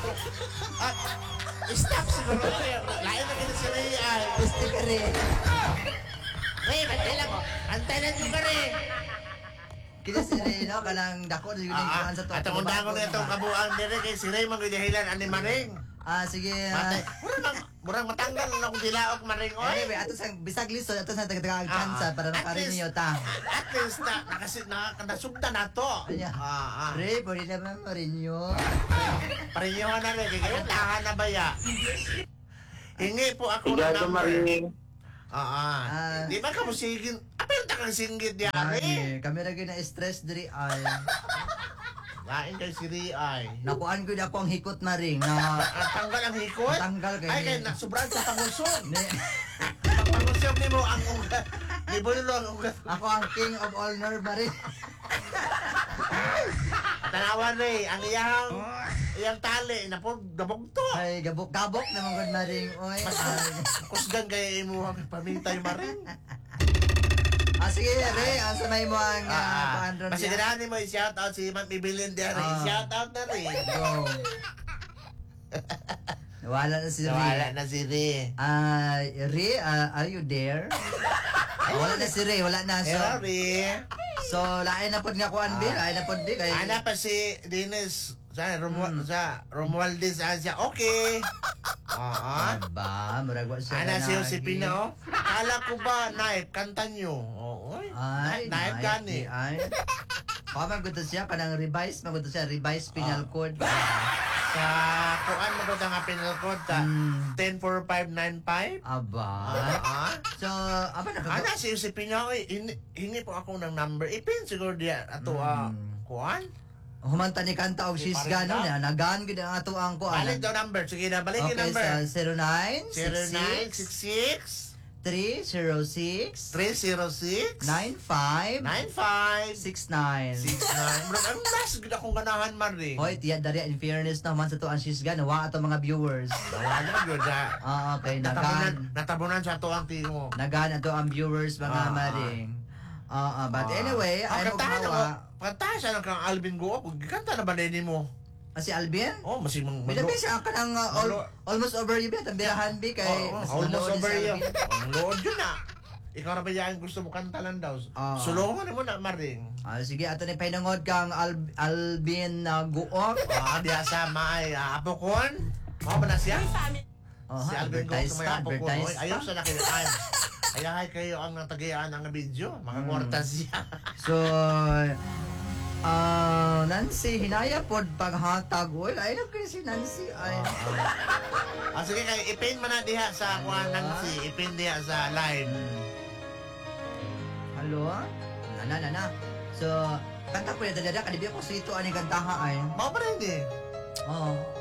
At, stop siguro. Lain na kita si Ray ay. Gusto ka rin. Ray, bantay lang. Antayan mo ka rin. Kita si Ray, no? Kanang dako na yung nagkuhan sa to. At ang undangon na itong kabuang dire kay si Ray magdahilan ani Maring. Sige. Murang matanggal na akong dilaok Maring oy. Anyway, ato sa bisag lisod, ato sa tagadagang chance para makarin niyo ta. At least nakasugda na to. Ray, pwede naman marinyo. Parinyawan na rin, kaya tahan na ba ya? Hingi po ako ng Igado number. Maring. Di ba ka mo sigin? Apa yung takang singgit di ari? Kami lagi na stress diri ay. Lain kay si Riay. Nakuan ko na ako ang hikot na ring na Tanggal ang hikot? Tanggal kay Ay, kaya nasubraan sa pangusog. ni, Pangusog ni mo ang ugat. Di ba nilo ang ugat? ako ang king of all nerve na rin. Tanawan Ray, ang iyang tali, nabugto. Ay, gabok-gabok naman ko na ring. Oy. Kusgan kaya imo ang pamintay Maring. Sige, Ray, asa may mo ang paandron Kasi ganahan mo i-shout out si Ma'am Bibilin di ari. Shout out na rin. Go. Nawala na si Ray. Nawala na si Ray. Ray, are you there? Wala na si Ray, wala na. Hello, Ray. So, lain na po nga kuan Bill, lain na po di kay. Ana pa si Dennis sa Romualdez siya. Okay. Ba, murag wa siya. Ana si Josepina oh. Kala ko ba naip kanta nyo? Oo. Naip gani. Ay. Maguto siya kanang revise, maguto siya revise penal code. Sa kuan mo nga penal code ta 104595. Aba. So, Ana si Josepina oy, hingi po ako ng number. Ipin siguro dia ato kuan. Humanta ni kanta og she's gano na nagan gid ang ato ang kuan. Balik daw number. Sige na, balik yung number. Okay, sa 0966 306 306 95 95 69. 69. Bro, ang mas gud akong ganahan man rin. Hoy, tiya dari in fairness naman sa to ang she's gano wa ato mga viewers. Wala na gyud sa. Okay, nagan. Natabunan sa to ang tingo. Nagan ato ang viewers mga maring. But anyway, ay maghawa. Kanta siya ng kang Alvin Go. Kanta na ba din mo? Si Alvin? Oh, masing Binabi siya ka ng almost over you bet. Ang birahan bi kay almost over you. Ang load yun na. Ikaw na ba yan gusto mo kanta lang daw? Sulungan mo na, Maring. Sige, ato ni painangod kang Alvin Guok. Diya sa may apokon. Mao ba na siya? Si Alvin Go sa may apokon. Ayaw sa nakitaan. Ayahay kayo ang natagayaan ng video. Mga kwarta siya. So, Nancy, hinaya pod paghatag. Uy, ay na kayo si Nancy. Sige kayo, ipin mo na diha sa kuha Nancy. Ipin diha sa live. Hello? Na. So, kanta po na talaga. Kalibi ako sa ito, ani kantaha ay. Mao ba rin eh? Oo.